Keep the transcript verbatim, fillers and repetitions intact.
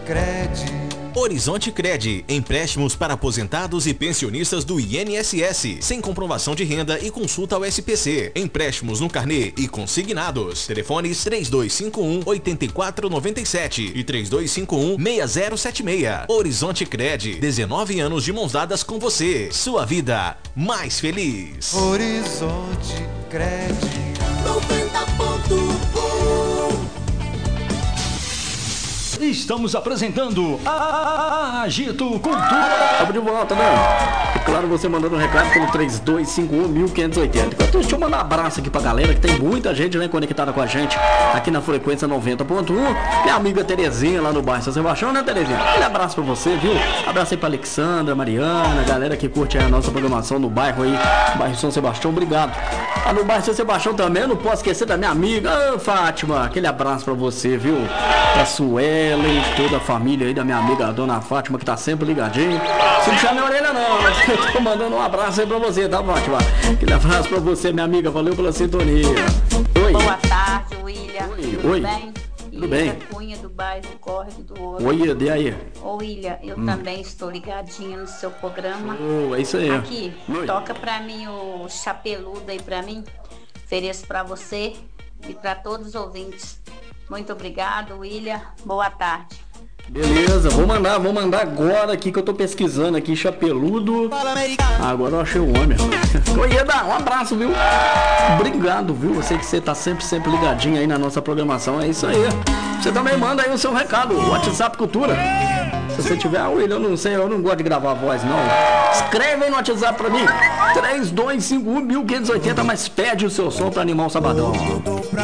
Cred. Horizonte Cred, empréstimos para aposentados e pensionistas do I N S S, sem comprovação de renda e consulta ao S P C. Empréstimos no carnê e consignados. Telefones três dois cinco um, oito quatro nove sete e três dois cinco um, seis zero sete seis. Horizonte Cred, dezenove anos de mãos dadas com você. Sua vida mais feliz. Horizonte Cred. noventa ponto um. Estamos apresentando a Agito Cultura. Estamos de volta, né? E claro, você mandando um recado pelo três dois cinco um, um cinco oito zero. Enquanto, deixa eu mandar um abraço aqui pra galera, que tem muita gente, né, conectada com a gente aqui na frequência noventa ponto um. Minha amiga Terezinha lá no bairro São Sebastião, né, Terezinha? Um abraço pra você, viu? Abraço aí pra Alexandra, Mariana, galera que curte aí a nossa programação no bairro aí, bairro São Sebastião, obrigado. Ah, no bairro São Sebastião também, eu não posso esquecer da minha amiga, ah, Fátima, aquele abraço pra você, viu? Pra Sueli, toda a família aí da minha amiga, a dona Fátima, que tá sempre ligadinha. Se não puxar minha orelha não, eu tô mandando um abraço aí pra você, tá, Fátima? Aquele abraço pra você, minha amiga, valeu pela sintonia. Oi. Boa tarde, William. Oi. Tudo Oi. bem? Tudo bem. Cunha do bairro Córrego do Ouro. Oi, e aí? Ô, William, eu Hum. também estou ligadinha no seu programa. Oh, é isso aí. Aqui, Oi. toca pra mim o chapeludo aí pra mim. Ofereço pra você e pra todos os ouvintes. Muito obrigado, William. Boa tarde. Beleza, vou mandar, vou mandar agora aqui que eu tô pesquisando aqui, chapeludo. Ah, agora eu achei o homem. Eu ia dar um abraço, viu? Obrigado, viu? Você que você tá sempre, sempre ligadinho aí na nossa programação, é isso aí. Você também manda aí o seu recado, WhatsApp Cultura. Se você tiver, ah, William, eu não sei, eu não gosto de gravar a voz, não. Escreve aí no WhatsApp pra mim, três dois cinco um, um cinco oito zero, mas pede o seu som pra animar o sabadão.